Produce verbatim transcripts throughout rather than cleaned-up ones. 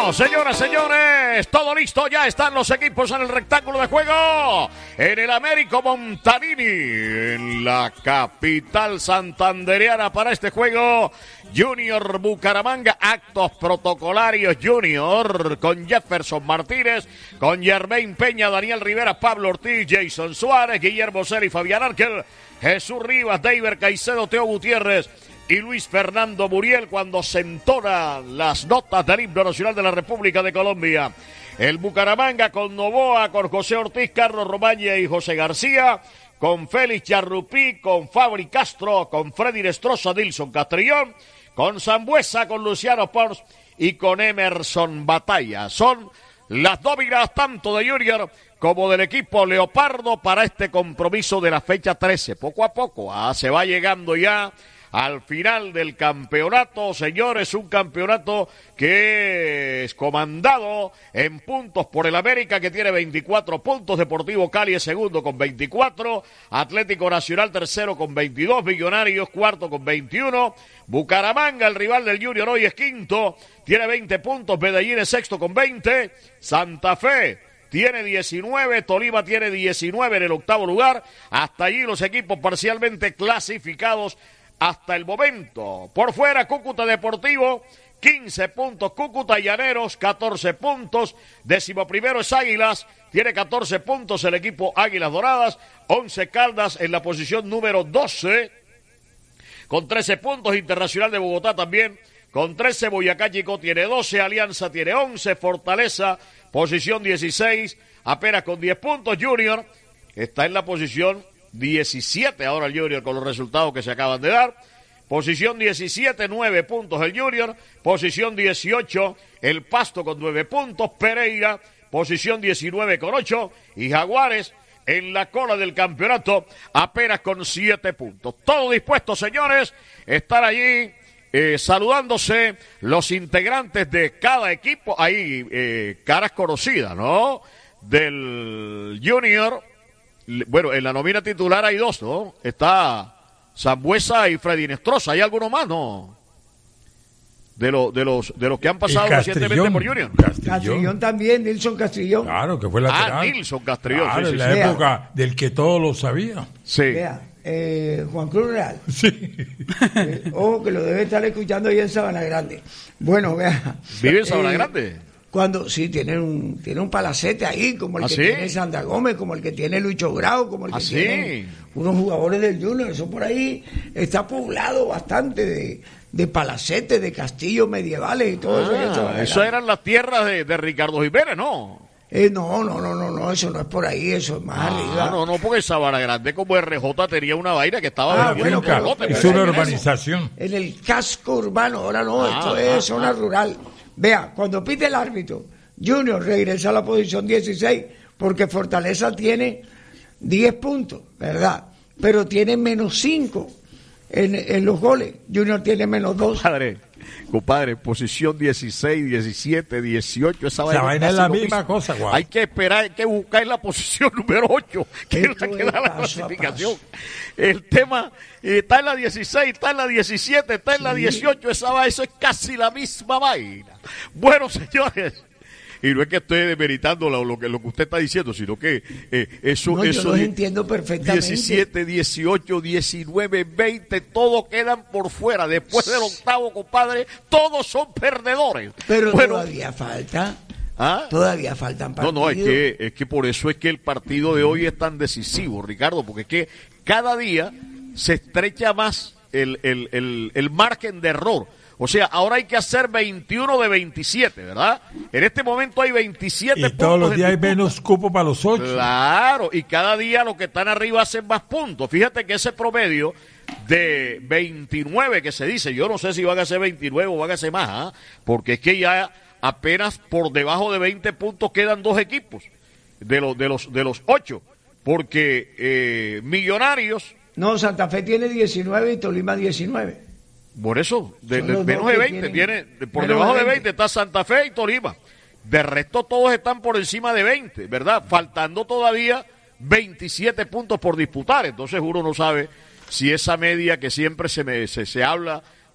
Bueno, señoras, señores, todo listo, ya están los equipos en el rectángulo de juego. En el Américo Montanini, en la capital santandereana para este juego. Junior Bucaramanga, actos protocolarios Junior, con Jefferson Martínez, con Germain Peña, Daniel Rivera, Pablo Ortiz, Jason Suárez, Guillermo Ceri, Fabián Arquel, Jesús Rivas, Deiber Caicedo, Teo Gutiérrez y Luis Fernando Muriel cuando se entonan las notas del himno nacional de la República de Colombia. El Bucaramanga con Novoa, con José Ortiz, Carlos Romaña y José García, con Félix Charrupí, con Fabri Castro, con Freddy Nestroza, Dilson Castrillón, con Sambuesa, con Luciano Pons y con Emerson Batalla. Son las nóminas tanto de Junior como del equipo Leopardo para este compromiso de la fecha trece. Poco a poco ah, se va llegando ya al final del campeonato, señores, un campeonato que es comandado en puntos por el América, que tiene veinticuatro puntos, Deportivo Cali es segundo con veinticuatro, Atlético Nacional tercero con veintidós, Millonarios cuarto con veintiuno, Bucaramanga, el rival del Junior hoy, es quinto, tiene veinte puntos, Medellín es sexto con veinte, Santa Fe tiene diecinueve, Tolima tiene diecinueve en el octavo lugar, hasta allí los equipos parcialmente clasificados hasta el momento. Por fuera, Cúcuta Deportivo, quince puntos, Cúcuta, Llaneros, catorce puntos, décimo primero es Águilas, tiene catorce puntos el equipo Águilas Doradas, once Caldas en la posición número doce, con trece puntos, Internacional de Bogotá también, con trece, Boyacá Chico tiene doce, Alianza tiene once, Fortaleza, posición dieciséis, apenas con diez puntos, Junior está en la posición diecisiete ahora el Junior con los resultados que se acaban de dar. Posición diecisiete, nueve puntos el Junior. Posición dieciocho, el Pasto con nueve puntos. Pereira, posición diecinueve con ocho. Y Jaguares en la cola del campeonato apenas con siete puntos. Todo dispuesto, señores, estar allí eh, saludándose los integrantes de cada equipo. Ahí, eh, caras conocidas, ¿no? Del Junior. Bueno, en la nómina titular hay dos, ¿no? Está Sambuesa y Freddy Nestroza. ¿Hay alguno más? No. De, lo, de, los, de los que han pasado recientemente por Junior. Castrillón. Castrillón también, Nilson Castrillón. Claro, que fue lateral. Ah, Nilson Castrillón. Claro, sí, en sí, la sí. época Vea. del que todos lo sabían. Sí. Vea, eh, Juan Cruz Real. Sí. Eh, ojo, que lo debe estar escuchando ahí en Sabana Grande. Bueno, vea. ¿Vive en Sabana eh, Grande? Cuando, sí, tiene un, tiene un palacete ahí, como el ¿Ah, que sí? tiene Sandra Gómez, como el que tiene Lucho Grau, como el que ¿Ah, sí? tiene unos jugadores del Junior. Eso por ahí está poblado bastante de, de palacetes, de castillos medievales y todo eso. Ah, Eso, eso eran las tierras de, de Ricardo Jiménez, ¿no? Eh, no, no, no, no, no, eso no es por ahí, eso es más Ah, arriba. no, no, porque Sabana Grande como R J tenía una vaina que estaba Ah, vendiendo bueno, calote, pero- Es pero- una eso. urbanización. En el casco urbano, ahora no, Ah, esto ah, es zona ah. rural. Vea, cuando pite el árbitro, Junior regresa a la posición dieciséis, porque Fortaleza tiene diez puntos, ¿verdad? Pero tiene menos cinco en, en los goles. Junior tiene menos dos. Compadre, compadre, posición dieciséis, diecisiete, dieciocho, esa Esa vaina es la casi lo misma mismo. cosa, guau. Hay que esperar, hay que buscar la posición número ocho, que Esto es la que es da la paso a clasificación. paso. El tema eh, está en la dieciséis, está en la diecisiete, está en la dieciocho, esa vaina, eso es casi la misma vaina. Bueno, señores, y no es que estoy demeritando lo, lo que, lo que usted está diciendo, sino que eh, eso... No, yo eso los di- entiendo perfectamente. diecisiete, dieciocho, diecinueve, veinte, todos quedan por fuera. Después del octavo, compadre, todos son perdedores. Pero Bueno, todavía falta. ¿ah? Todavía faltan No, partidos. no, es que, es que por eso es que el partido de hoy es tan decisivo, Ricardo, porque es que cada día se estrecha más el, el, el, el margen de error. O sea, ahora hay que hacer veintiuno de veintisiete, ¿verdad? En este momento hay veintisiete Y puntos. todos los en días hay disputa. menos cupo para los ocho. Claro, y cada día los que están arriba hacen más puntos. Fíjate que ese promedio de veintinueve que se dice, yo no sé si van a ser veintinueve o van a ser más, ¿ah? Porque es que ya apenas por debajo de veinte puntos quedan dos equipos de los de los de los ocho, porque eh, Millonarios, No, Santa Fe tiene diecinueve y Tolima diecinueve. por eso, de, Son de- los menos dos de que veinte, tienen- tiene, de- por menos debajo de de veinte. veinte está Santa Fe y Tolima. De resto todos están por encima de veinte, ¿verdad? Faltando todavía veintisiete puntos por disputar. Entonces uno no sabe si esa media que siempre se, me, se, se habla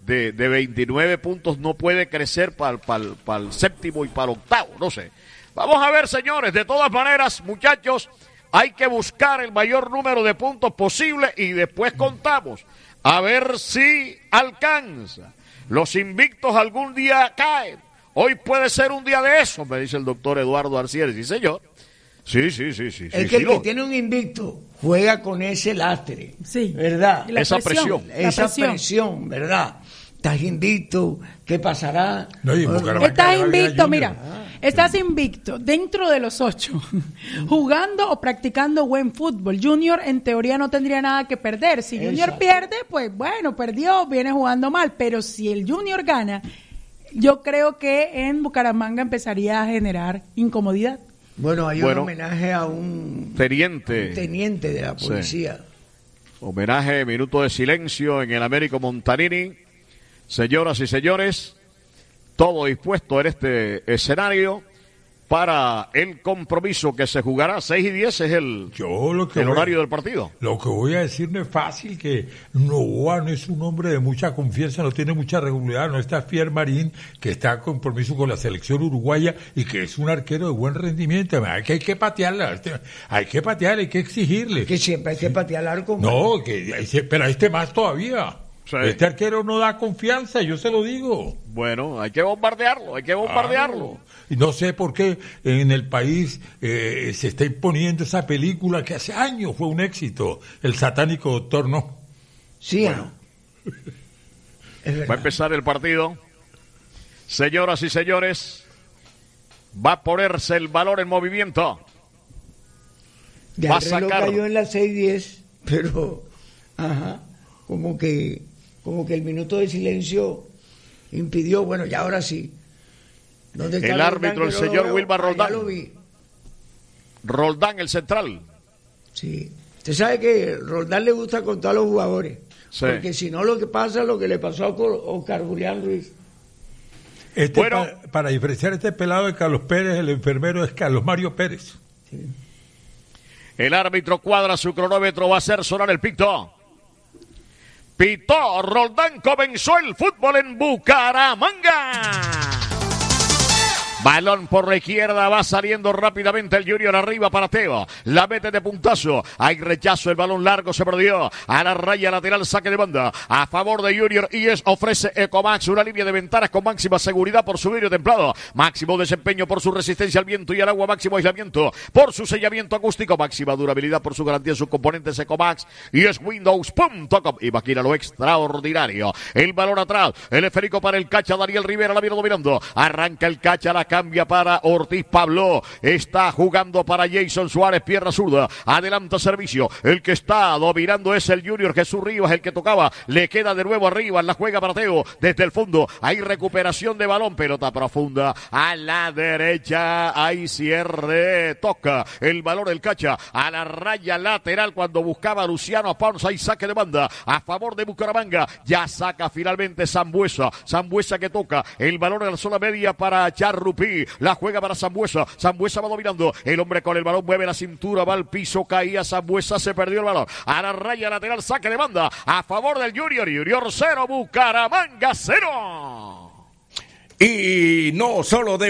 de, de veintinueve puntos no puede crecer para pa, el séptimo y para el octavo, no sé. Vamos a ver, señores, de todas maneras, muchachos, hay que buscar el mayor número de puntos posible y después contamos. A ver si alcanza. Los invictos algún día caen. Hoy puede ser un día de eso, me dice el doctor Eduardo Arcieri. Sí, señor. Sí, sí, sí, sí. El sí, que, sí, el que lo... tiene un invicto juega con ese lastre. Sí. ¿Verdad? Esa presión. presión. Esa presión. presión, ¿verdad? Estás invicto, ¿qué pasará? No, y Bucaramanga Estás le va bien a invicto, Junior. mira, Ah, estás invicto dentro de los ocho, jugando o practicando buen fútbol. Junior en teoría no tendría nada que perder. Si Junior Exacto. pierde, pues bueno, perdió, viene jugando mal. Pero si el Junior gana, yo creo que en Bucaramanga empezaría a generar incomodidad. Bueno, hay Bueno. un homenaje a un Teniente. un teniente de la policía. Homenaje, minuto de silencio en el Américo Montanini. Señoras y señores, todo dispuesto en este escenario para el compromiso que se jugará. Seis y diez es el, Yo lo que el voy- horario del partido. Lo que voy a decir no es fácil, que Novoa no es un hombre de mucha confianza, no tiene mucha regularidad, no está Fier Marín, que está a compromiso con la selección uruguaya y que es un arquero de buen rendimiento. Hay que, hay que patearle, este- hay que patearle, hay que exigirle. Que siempre hay que patear al arco. No, que, pero este más todavía. Sí. Este arquero no da confianza, yo se lo digo. Bueno, hay que bombardearlo, hay que bombardearlo. Y no sé por qué en el país eh, se está imponiendo esa película que hace años fue un éxito, El satánico doctor, no. ¿Sí o no? Es Va a verdad. empezar el partido. Señoras y señores, va a ponerse el balón en movimiento. Ya va a el reloj sacar. cayó en las seis diez, pero ajá, como que como que el minuto de silencio impidió, bueno, ya ahora sí. ¿Dónde está El Roldán, árbitro, el que no lo señor veo? Wilmar Ah, ya Roldán. lo vi. Roldán, el central. Sí. Usted sabe que Roldán le gusta contar a los jugadores. Sí. Porque si no, lo que pasa es lo que le pasó a Cor- Oscar Julián Ruiz. Este Bueno. pa- para diferenciar este pelado de Carlos Pérez, el enfermero es Carlos Mario Pérez. Sí. El árbitro cuadra su cronómetro, va a hacer sonar el pito. Pitó, Roldán, comenzó el fútbol en Bucaramanga. Balón por la izquierda, va saliendo rápidamente el Junior arriba para Teo. La mete de puntazo. Hay rechazo, el balón largo se perdió. A la raya lateral, saque de banda. A favor de Junior y es ofrece Ecomax una línea de ventanas con máxima seguridad por su vidrio templado. Máximo desempeño por su resistencia al viento y al agua. Máximo aislamiento por su sellamiento acústico. Máxima durabilidad por su garantía en sus componentes Ecomax. Y es Windows punto com. Imagina lo extraordinario. El balón atrás. El esférico para el cacha. Daniel Rivera la viene dominando. Arranca el cacha, la cambia para Ortiz Pablo, está jugando para Jason Suárez, pierna zurda, adelanta servicio, el que está dominando es el Junior Jesús Rivas, el que tocaba, le queda de nuevo arriba, la juega para Teo, desde el fondo, hay recuperación de balón, pelota profunda, a la derecha, hay cierre, toca el balón del cacha, a la raya lateral cuando buscaba Luciano Pons, hay saque de banda, a favor de Bucaramanga, ya saca finalmente Sambuesa, Sambuesa que toca, el balón en la zona media para Charrupi, la juega para Sambuesa, Sambuesa va dominando, el hombre con el balón mueve la cintura, va al piso, caía Sambuesa, se perdió el balón, a la raya lateral, saque de banda, a favor del Junior, Junior cero, Bucaramanga cero. Y no solo de